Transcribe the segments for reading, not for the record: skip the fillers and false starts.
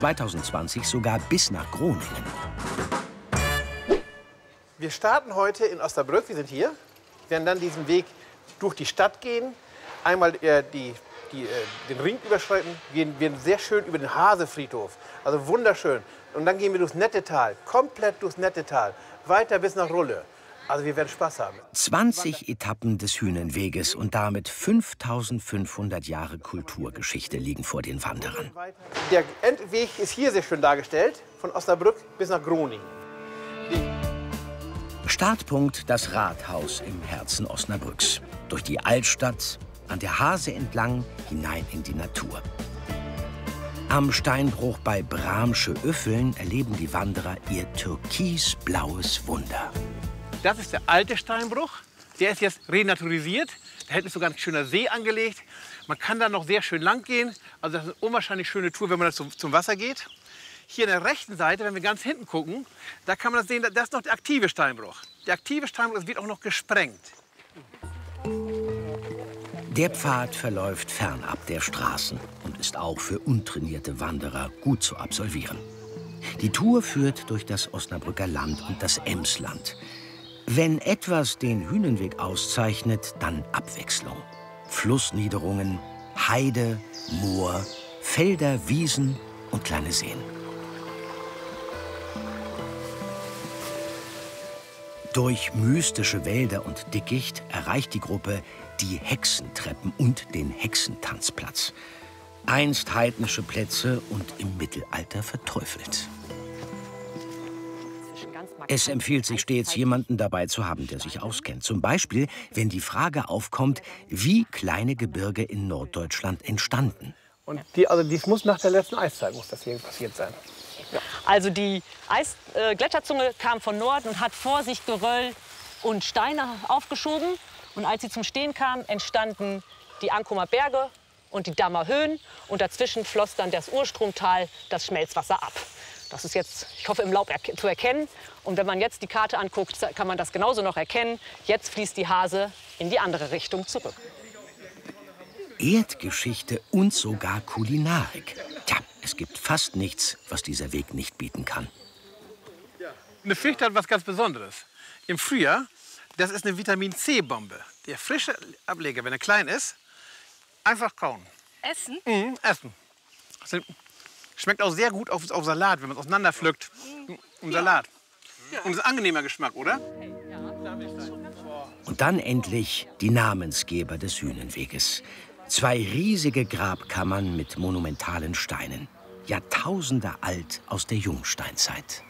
2020 sogar bis nach Groningen. Wir starten heute in Osnabrück, wir sind hier, werden dann diesen Weg durch die Stadt gehen, einmal den Ring überschreiten, gehen wir sehr schön über den Hasefriedhof, also wunderschön. Und dann gehen wir durchs Nettetal, komplett durchs Nettetal, weiter bis nach Rulle. Also wir werden Spaß haben. 20 Etappen des Hünenweges und damit 5500 Jahre Kulturgeschichte liegen vor den Wanderern. Der Endweg ist hier sehr schön dargestellt, von Osnabrück bis nach Groningen. Startpunkt das Rathaus im Herzen Osnabrücks. Durch die Altstadt, an der Hase entlang, hinein in die Natur. Am Steinbruch bei Bramsche Üffeln erleben die Wanderer ihr türkisblaues Wunder. Das ist der alte Steinbruch. Der ist jetzt renaturisiert. Da hinten ist sogar ein schöner See angelegt. Man kann da noch sehr schön lang gehen. Also das ist eine unwahrscheinlich schöne Tour, wenn man da zum Wasser geht. Hier an der rechten Seite, wenn wir ganz hinten gucken, da kann man das sehen, das ist noch der aktive Steinbruch. Der aktive Steinbruch wird auch noch gesprengt. Der Pfad verläuft fernab der Straßen und ist auch für untrainierte Wanderer gut zu absolvieren. Die Tour führt durch das Osnabrücker Land und das Emsland. Wenn etwas den Hünenweg auszeichnet, dann Abwechslung. Flussniederungen, Heide, Moor, Felder, Wiesen und kleine Seen. Durch mystische Wälder und Dickicht erreicht die Gruppe die Hexentreppen und den Hexentanzplatz. Einst heidnische Plätze und im Mittelalter verteufelt. Es empfiehlt sich stets, jemanden dabei zu haben, der sich auskennt. Zum Beispiel, wenn die Frage aufkommt, wie kleine Gebirge in Norddeutschland entstanden. Und dies muss nach der letzten Eiszeit muss das hier passiert sein. Ja. Also die Gletscherzunge kam von Norden und hat vor sich Geröll und Steine aufgeschoben. Und als sie zum Stehen kam, entstanden die Ankumer Berge und die Dammer Höhen. Und dazwischen floss dann das Urstromtal, das Schmelzwasser ab. Das ist jetzt, ich hoffe, im Laub zu erkennen. Und wenn man jetzt die Karte anguckt, kann man das genauso noch erkennen. Jetzt fließt die Hase in die andere Richtung zurück. Erdgeschichte und sogar Kulinarik. Tja, es gibt fast nichts, was dieser Weg nicht bieten kann. Eine Fichte hat was ganz Besonderes. Im Frühjahr, das ist eine Vitamin-C-Bombe. Der frische Ableger, wenn er klein ist, einfach kauen. Essen? Mhm, essen. Schmeckt auch sehr gut auf Salat, wenn man es auseinander pflückt. Im Salat. Und es ist ein angenehmer Geschmack, oder? Und dann endlich die Namensgeber des Hünenweges. 2 riesige Grabkammern mit monumentalen Steinen. Jahrtausende alt aus der Jungsteinzeit.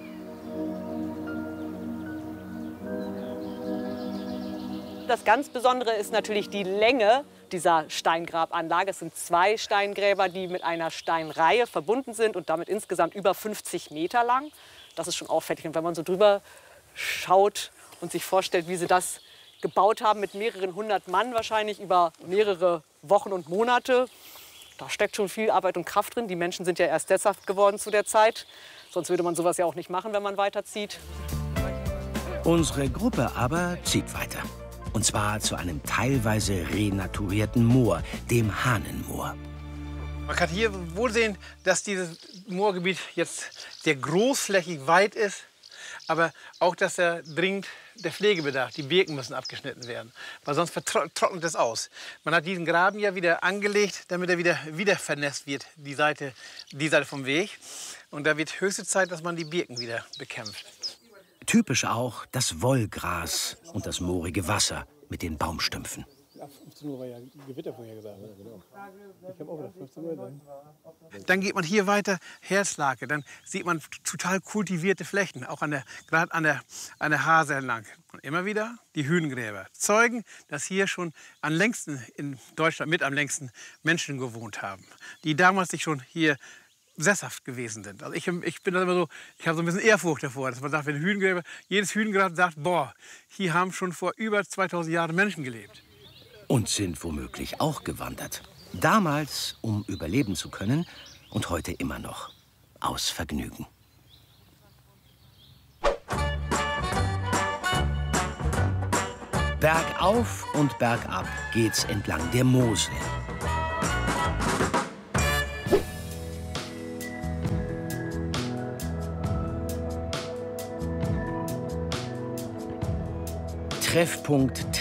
Das ganz Besondere ist natürlich die Länge dieser Steingrabanlage. Es sind 2 Steingräber, die mit einer Steinreihe verbunden sind und damit insgesamt über 50 Meter lang. Das ist schon auffällig. Und wenn man so drüber schaut und sich vorstellt, wie sie das gebaut haben mit mehreren 100 Mann wahrscheinlich über mehrere Wochen und Monate, da steckt schon viel Arbeit und Kraft drin. Die Menschen sind ja erst sesshaft geworden zu der Zeit. Sonst würde man sowas ja auch nicht machen, wenn man weiterzieht. Unsere Gruppe aber zieht weiter. Und zwar zu einem teilweise renaturierten Moor, dem Hahnenmoor. Man kann hier wohl sehen, dass dieses Moorgebiet jetzt sehr großflächig weit ist, aber auch, dass dringend der Pflegebedarf, die Birken müssen abgeschnitten werden, weil sonst trocknet es aus. Man hat diesen Graben ja wieder angelegt, damit er wieder vernässt wird, die Seite vom Weg. Und da wird höchste Zeit, dass man die Birken wieder bekämpft. Typisch auch das Wollgras und das moorige Wasser mit den Baumstümpfen. 15 Uhr war ja Gewitter vorhergesagt. Ich habe auch gedacht, 15 Uhr dann. Dann geht man hier weiter, Herzlake. Dann sieht man total kultivierte Flächen, auch gerade an der Hase entlang. Und immer wieder die Hünengräber zeugen, dass hier schon am längsten in Deutschland, mit am längsten Menschen gewohnt haben, die damals sich schon hier sesshaft gewesen sind. Also ich bin da immer so, ich habe so ein bisschen Ehrfurcht davor, dass man sagt, wenn Hünengräber, jedes Hünengrab sagt, boah, hier haben schon vor über 2000 Jahren Menschen gelebt. Und sind womöglich auch gewandert. Damals, um überleben zu können, und heute immer noch. Aus Vergnügen. Bergauf und bergab geht's entlang der Mosel. Treffpunkt